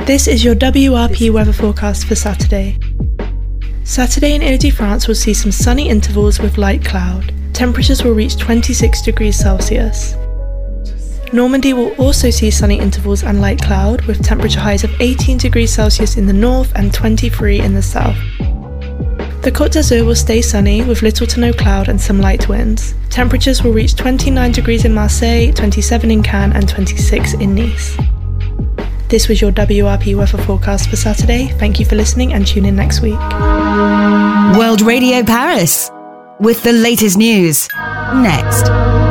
This is your WRP weather forecast for Saturday. Saturday in Ile-de-France will see some sunny intervals with light cloud. Temperatures will reach 26 degrees Celsius. Normandy will also see sunny intervals and light cloud with temperature highs of 18 degrees Celsius in the north and 23 in the south. The Côte d'Azur will stay sunny with little to no cloud and some light winds. Temperatures will reach 29 degrees in Marseille, 27 in Cannes and 26 in Nice. This was your WRP weather forecast for Saturday. Thank you for listening and tune in next week. World Radio Paris with the latest news next.